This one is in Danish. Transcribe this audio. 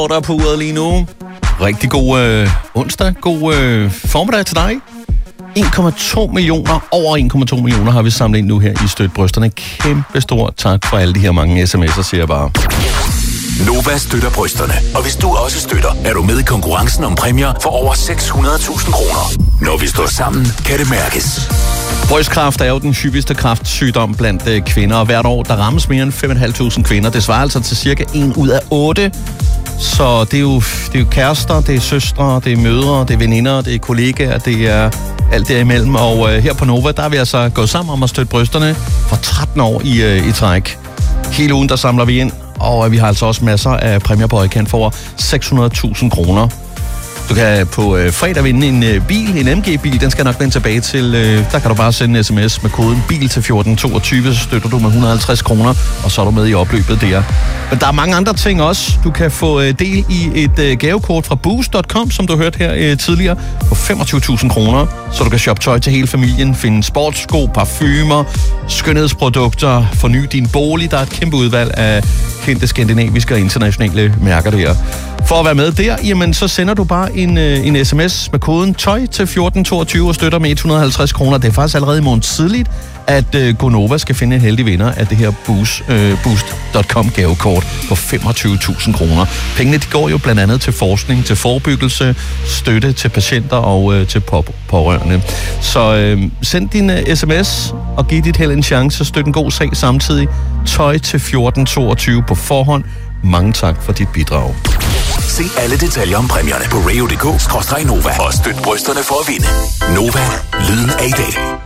der på uret lige nu. Rigtig god onsdag. God formiddag til dig. 1,2 millioner, over 1,2 millioner har vi samlet ind nu her i Støt Brysterne. Kæmpe stor tak for alle de her mange sms'er, siger jeg bare. Nova støtter brysterne. Og hvis du også støtter, er du med i konkurrencen om præmier for over 600.000 kroner. Når vi står sammen, kan det mærkes. Brystkræft er jo den hyppigste kræftsygdom blandt kvinder, og hvert år der rammes mere end 5.500 kvinder. Det svarer altså til cirka 1 ud af 8. Så det er jo kærester, det er søstre, det er mødre, det er veninder, det er kollegaer, det er alt derimellem. Og her på Nova, der er vi altså gået sammen om at støtte brysterne for 13 år i træk. Hele ugen, der samler vi ind, og vi har altså også masser af præmier på højkant for over 600.000 kroner. Du kan på fredag vinde en bil, en MG-bil, den skal nok vende tilbage til, der kan du bare sende en sms med koden BIL til 1422, så støtter du med 150 kroner, og så er du med i opløbet der. Men der er mange andre ting også. Du kan få del i et gavekort fra Boost.com, som du hørte her tidligere, på 25.000 kroner, så du kan shoppe tøj til hele familien, finde sportssko, parfumer, skønhedsprodukter, forny din bolig. Der er et kæmpe udvalg af kendte skandinaviske og internationale mærker der. For at være med der, jamen så sender du bare en sms med koden TØJ til 1422 og støtter med 150 kroner. Det er faktisk allerede i morgen tidligt, at Gonova skal finde en heldig vinder af det her Boost.com gavekort på 25.000 kroner. Pengene de går jo blandt andet til forskning, til forebyggelse, støtte til patienter og til pårørende. Så send din sms og giv dit held en chance. Støt en god sag samtidig. TØJ til 1422 på forhånd. Mange tak for dit bidrag. Se alle detaljer om præmierne på radio.dk/Nova og støt brysterne for at vinde. Nova, lyden af i dag.